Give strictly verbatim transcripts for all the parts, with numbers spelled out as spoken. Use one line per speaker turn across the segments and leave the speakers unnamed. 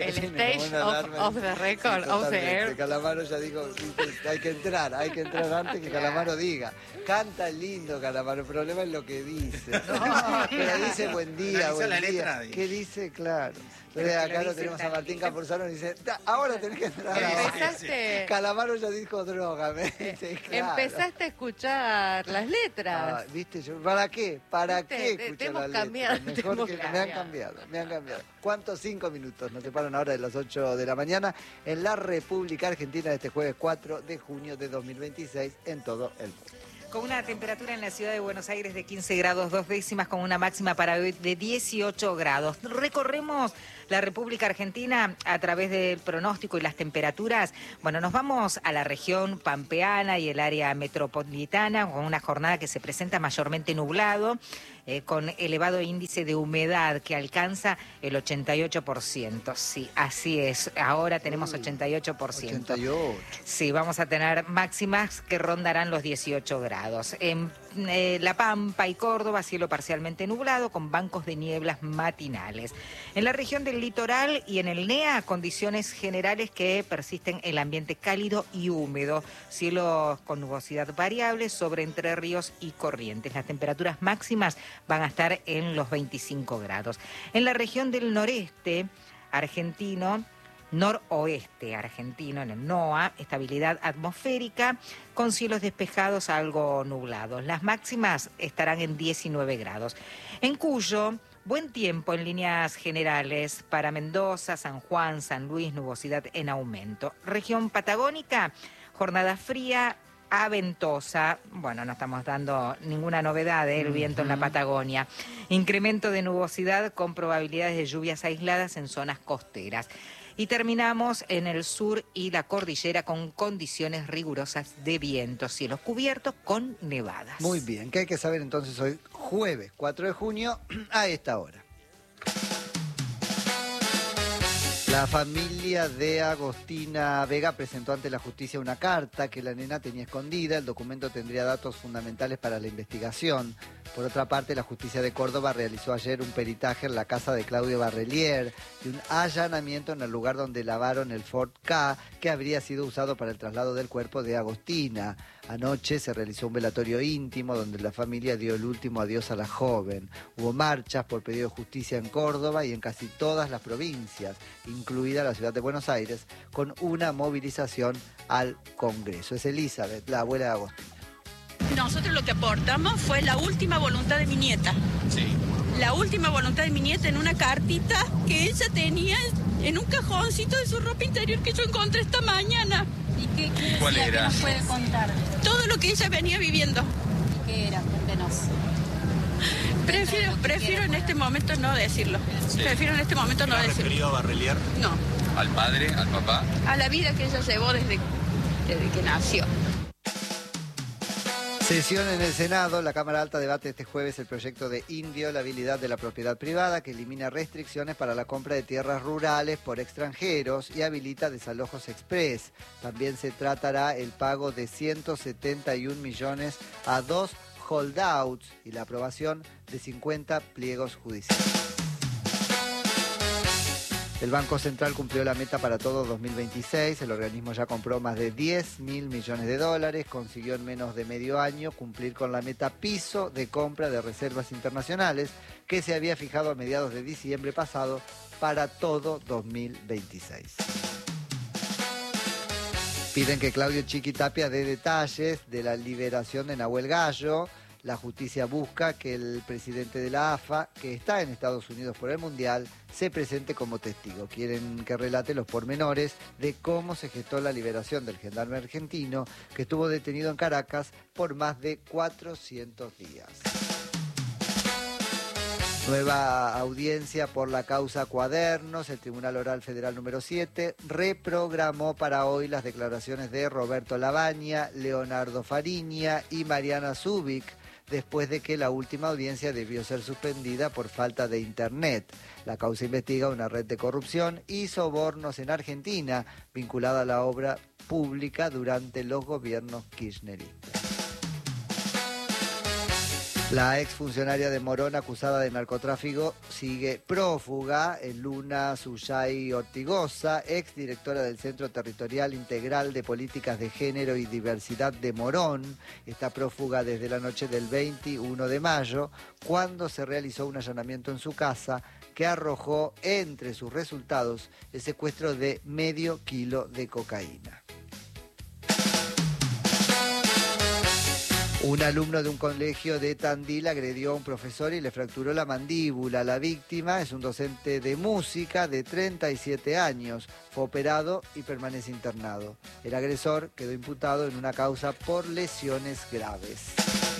El
Tiene
stage
como una
of,
alarma.
of the record,
Sí,
of the
totalmente.
air.
Calamaro ya dijo, viste, hay que entrar, hay que entrar antes que Calamaro diga. Canta lindo Calamaro, el problema es lo que dice. No, pero dice buen día, buen
la
día.
letra,
¿Qué dice? Claro.
Pero
Entonces
que
acá
lo
lo
dice
tenemos a
tan
Martín
lindo.
Campuzano y dice, "Da, ahora tenés que entrar ahora".
Empezaste,
Calamaro ya dijo droga, me dice, claro.
empezaste a escuchar las letras.
Ah, ¿viste? Yo, ¿para qué? ¿Para
¿Viste?
qué
Te-
escuchar
te hemos
la letra?
cambiado, te
Mejor
hemos
que me han
cambiado.
cambiado, me han cambiado. ¿Cuántos? Cinco minutos nos separan ahora de las ocho de la mañana en la República Argentina de este jueves cuatro de junio de dos mil veintiséis en todo el mundo.
Con una temperatura en la ciudad de Buenos Aires de quince grados dos décimas, con una máxima para hoy de dieciocho grados. Recorremos la República Argentina a través del pronóstico y las temperaturas. Bueno, nos vamos a la región pampeana y el área metropolitana, con una jornada que se presenta mayormente nublado, eh, con elevado índice de humedad que alcanza el ochenta y ocho por ciento. Sí, así es. Ahora tenemos ochenta y ocho por ciento.
ochenta y ocho.
Sí, vamos a tener máximas que rondarán los dieciocho grados. En eh, La Pampa y Córdoba, cielo parcialmente nublado con bancos de nieblas matinales. En la región del litoral y en el N E A, condiciones generales que persisten el ambiente cálido y húmedo. Cielos con nubosidad variable sobre Entre Ríos y Corrientes. Las temperaturas máximas van a estar en los veinticinco grados. En la región del noreste argentino, noroeste argentino, en el NOA, estabilidad atmosférica con cielos despejados algo nublados. Las máximas estarán en diecinueve grados. En Cuyo, buen tiempo en líneas generales para Mendoza, San Juan, San Luis, nubosidad en aumento. Región patagónica, jornada fría a ventosa. Bueno, no estamos dando ninguna novedad del viento en la Patagonia. Incremento de nubosidad con probabilidades de lluvias aisladas en zonas costeras. Y terminamos en el sur y la cordillera con condiciones rigurosas de viento, cielos cubiertos con nevadas.
Muy bien, ¿qué hay que saber entonces hoy, jueves cuatro de junio, a esta hora? La familia de Agostina Vega presentó ante la justicia una carta que la nena tenía escondida. El documento tendría datos fundamentales para la investigación. Por otra parte, la justicia de Córdoba realizó ayer un peritaje en la casa de Claudio Barrelier y un allanamiento en el lugar donde lavaron el Ford Ka, que habría sido usado para el traslado del cuerpo de Agostina. Anoche se realizó un velatorio íntimo donde la familia dio el último adiós a la joven. Hubo marchas por pedido de justicia en Córdoba y en casi todas las provincias, incluida la ciudad de Buenos Aires, con una movilización al Congreso. Es Elizabeth, la abuela de Agostina.
Nosotros lo que aportamos fue la última voluntad de mi nieta.
Sí.
La última voluntad de mi nieta en una cartita que ella tenía en un cajoncito de su ropa interior que yo encontré esta mañana.
¿Y qué, qué
¿Cuál
decía?
era?
¿Qué nos puede contar?
Todo lo que ella venía viviendo.
¿Y qué era? Cuéntenos.
Prefiero, prefiero en este momento no decirlo.
Sí.
Prefiero en este momento no
¿Era
decirlo.
referido a Barrelier?
No,
¿Al padre, al papá?
a la vida que ella llevó desde, desde que nació.
Sesión en el Senado. La Cámara Alta debate este jueves el proyecto de inviolabilidad de la propiedad privada que elimina restricciones para la compra de tierras rurales por extranjeros y habilita desalojos express. También se tratará el pago de ciento setenta y un millones a dos holdouts y la aprobación de cincuenta pliegos judiciales. El Banco Central cumplió la meta para todo dos mil veintiséis. El organismo ya compró más de diez mil millones de dólares. Consiguió en menos de medio año cumplir con la meta piso de compra de reservas internacionales que se había fijado a mediados de diciembre pasado para todo dos mil veintiséis. Piden que Claudio Chiqui Tapia dé detalles de la liberación de Nahuel Gallo. La justicia busca que el presidente de la A F A, que está en Estados Unidos por el Mundial, se presente como testigo. Quieren que relate los pormenores de cómo se gestó la liberación del gendarme argentino que estuvo detenido en Caracas por más de cuatrocientos días. Nueva audiencia por la causa Cuadernos. El Tribunal Oral Federal número siete reprogramó para hoy las declaraciones de Roberto Labaña, Leonardo Fariña y Mariana Zubik, después de que la última audiencia debió ser suspendida por falta de internet. La causa investiga una red de corrupción y sobornos en Argentina vinculada a la obra pública durante los gobiernos kirchneristas. La exfuncionaria de Morón acusada de narcotráfico sigue prófuga. Luna Suyay Ortigosa, exdirectora del Centro Territorial Integral de Políticas de Género y Diversidad de Morón, está prófuga desde la noche del veintiuno de mayo, cuando se realizó un allanamiento en su casa que arrojó entre sus resultados el secuestro de medio kilo de cocaína. Un alumno de un colegio de Tandil agredió a un profesor y le fracturó la mandíbula. La víctima es un docente de música de treinta y siete años. Fue operado y permanece internado. El agresor quedó imputado en una causa por lesiones graves.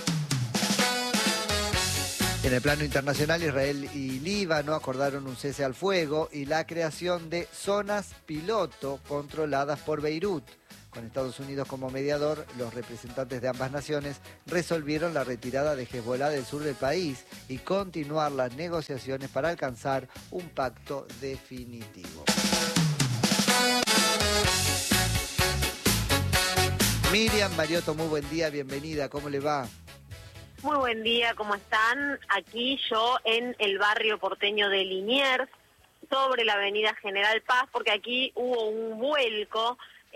En el plano internacional, Israel y Líbano acordaron un cese al fuego y la creación de zonas piloto controladas por Beirut. Con Estados Unidos como mediador, los representantes de ambas naciones resolvieron la retirada de Hezbollah del sur del país y continuar las negociaciones para alcanzar un pacto definitivo. Miriam Mariotto, muy buen día, bienvenida, ¿cómo le va?
Muy buen día, ¿cómo están? Aquí yo en el barrio porteño de Liniers, sobre la avenida General Paz, porque aquí hubo un vuelco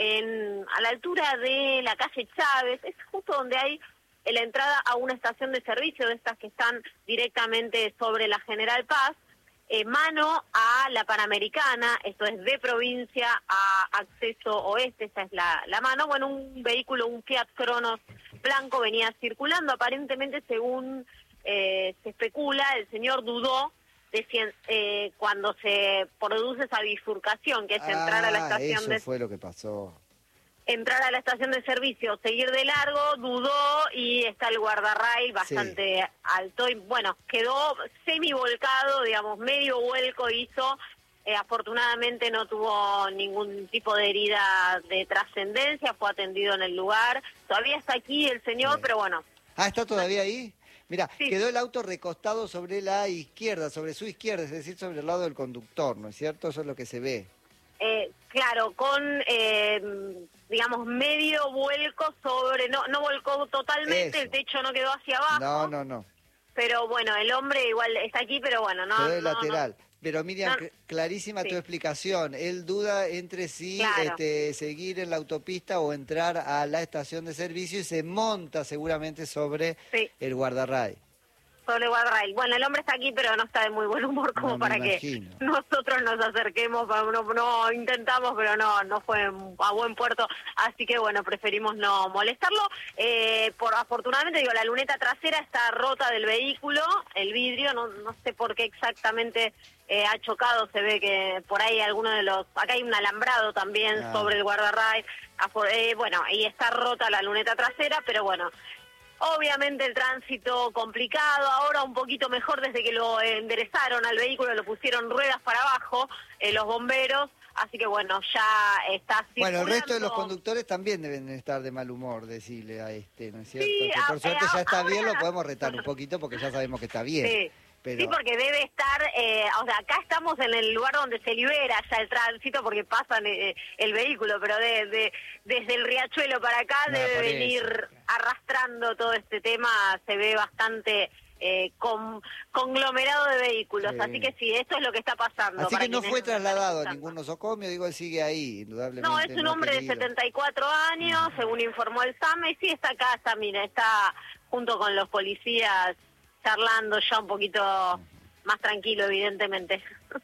en a la altura de la calle Chávez, es justo donde hay la entrada a una estación de servicio de estas que están directamente sobre la General Paz, eh, mano a la Panamericana, esto es de provincia a acceso oeste, esa es la, la mano. Bueno, un vehículo, un Fiat Cronos blanco venía circulando, aparentemente según eh, se especula, el señor dudó de si, eh, cuando se produce esa bifurcación, que es entrar
ah,
a la estación
eso
de...
fue lo que pasó.
entrar a la estación de servicio, seguir de largo, dudó y está el guardarrail bastante sí. alto y bueno, quedó semi-volcado, digamos, medio vuelco hizo, eh, afortunadamente no tuvo ningún tipo de herida de trascendencia, fue atendido en el lugar, todavía está aquí el señor, sí. pero bueno.
Ah, ¿está todavía ahí? Mira,
sí.
quedó el auto recostado sobre la izquierda, sobre su izquierda, es decir, sobre el lado del conductor, ¿no es cierto? Eso es lo que se ve.
Eh, claro, con, eh, digamos, medio vuelco sobre, no no volcó totalmente,
Eso.
El techo no quedó hacia abajo.
No, no, no.
Pero bueno, el hombre igual está aquí, pero bueno, no...
Quedó de
no,
lateral.
No.
Pero Miriam,
No.
clarísima
Sí.
tu explicación. Él duda entre sí
Claro.
este, seguir en la autopista o entrar a la estación de servicio y se monta seguramente sobre
Sí.
el guardarray.
Sobre guardarrail. Bueno, el hombre está aquí, pero no está de muy buen humor como
No, me
para
imagino.
que nosotros nos acerquemos. No, no intentamos, pero no no fue a buen puerto. Así que bueno, preferimos no molestarlo. Eh, por afortunadamente, digo, la luneta trasera está rota del vehículo, el vidrio, no no sé por qué exactamente eh, ha chocado. Se ve que por ahí alguno de los, acá hay un alambrado también
Ah.
sobre el guardarrail. Afor- eh, bueno, y está rota la luneta trasera, pero bueno. Obviamente el tránsito complicado, ahora un poquito mejor desde que lo enderezaron al vehículo, lo pusieron ruedas para abajo, eh, los bomberos, así que bueno, ya está circulando.
Bueno, el resto de los conductores también deben estar de mal humor, decirle a este, ¿no es cierto?
Sí,
que por
a-
suerte
eh,
ya está
ahora-
bien, lo podemos retar un poquito porque ya sabemos que está bien.
Sí.
Pero...
Sí, porque debe estar, eh, o sea, acá estamos en el lugar donde se libera ya el tránsito porque pasan eh, el vehículo, pero de, de, desde el Riachuelo para acá
No,
debe
por eso.
venir arrastrando todo este tema, se ve bastante eh, con, conglomerado de vehículos,
Sí.
así que sí, esto es lo que está pasando.
Así
para
que no
quienes
fue
nos están
trasladado a
escuchando.
ningún nosocomio, digo, él sigue ahí, indudablemente.
No, es un
muy
hombre de
querido.
setenta y cuatro años, según informó el S A M E, y sí, está acá, está, mira, está junto con los policías charlando ya un poquito más tranquilo, evidentemente.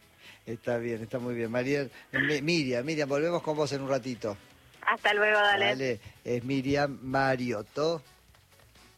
Está bien, está muy bien. María, Mi- Miriam, Miriam, volvemos con vos en un ratito.
Hasta luego, dale.
Dale, es Miriam Mariotto.